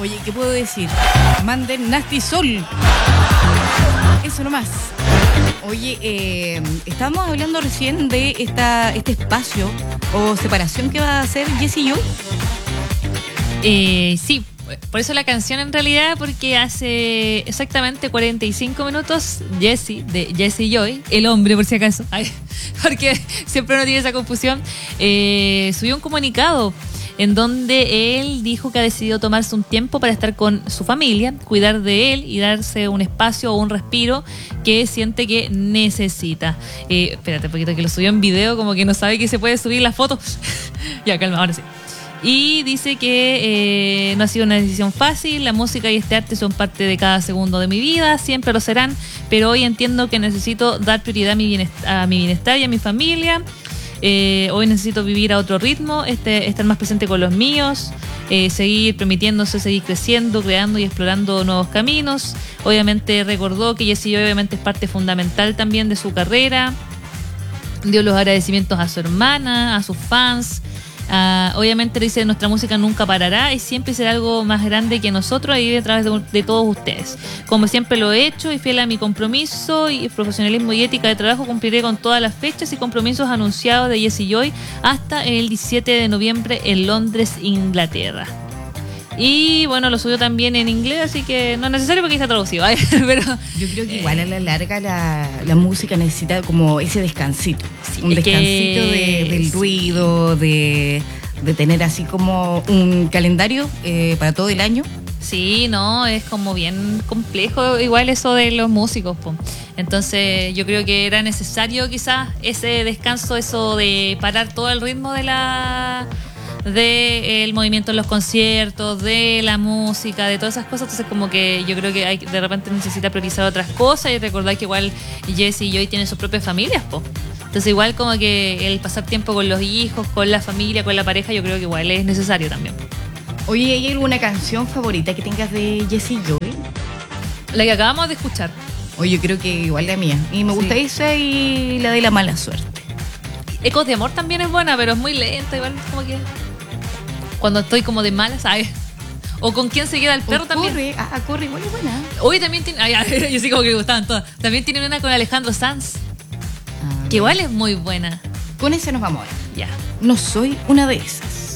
Oye, ¿qué puedo decir? Manden Nasty Sol. Eso nomás. Oye, estábamos hablando recién de este espacio o separación que va a hacer Jessie Joy. Sí, por eso la canción en realidad, porque hace exactamente 45 minutos Jessie, de Jessie Joy, el hombre por si acaso, porque siempre uno tiene esa confusión, subió un comunicado en donde él dijo que ha decidido tomarse un tiempo para estar con su familia, cuidar de él y darse un espacio o un respiro que siente que necesita. Espérate un poquito, que lo subió en video, como que no sabe que se puede subir la foto. Ya, calma, ahora sí. Y dice que no ha sido una decisión fácil, la música y este arte son parte de cada segundo de mi vida, siempre lo serán, pero hoy entiendo que necesito dar prioridad a mi bienestar y a mi familia. Hoy necesito vivir a otro ritmo, estar más presente con los míos, seguir permitiéndose seguir creciendo, creando y explorando nuevos caminos. Obviamente recordó que Jessie obviamente es parte fundamental también de su carrera. Dio los agradecimientos a su hermana, a sus fans. Obviamente dice, nuestra música nunca parará y siempre será algo más grande que nosotros y a través de todos ustedes. Como siempre lo he hecho y fiel a mi compromiso y profesionalismo y ética de trabajo, cumpliré con todas las fechas y compromisos anunciados de Jessie Joy hasta el 17 de noviembre en Londres, Inglaterra. Y bueno, lo subió también en inglés, así que no es necesario porque está traducido, ¿eh? Pero yo creo que igual a la larga la música necesita como ese descansito. Sí, un descansito del ruido, de tener así como un calendario para todo el año. Sí, no, es como bien complejo igual eso de los músicos, po. Entonces yo creo que era necesario quizás ese descanso, eso de parar todo el ritmo del movimiento en los conciertos, de la música, de todas esas cosas. Entonces como que yo creo que de repente necesita priorizar otras cosas y recordar que igual Jessie Joy tiene sus propias familias, po. Entonces igual como que el pasar tiempo con los hijos, con la familia, con la pareja, yo creo que igual es necesario también. Oye, ¿hay alguna canción favorita que tengas de Jessie Joy? La que acabamos de escuchar. Oye, yo creo que igual la mía. Y me gusta esa y la de La Mala Suerte. Ecos de Amor también es buena, pero es muy lenta, igual como que cuando estoy como de mala, ¿sabes? O Con Quién se queda el perro también. Corre, igual es buena. Hoy también tiene, yo sí como que me gustaban todas. También tiene una con Alejandro Sanz, que igual es muy buena. Con esa nos vamos ahora. Ya. No soy una de esas.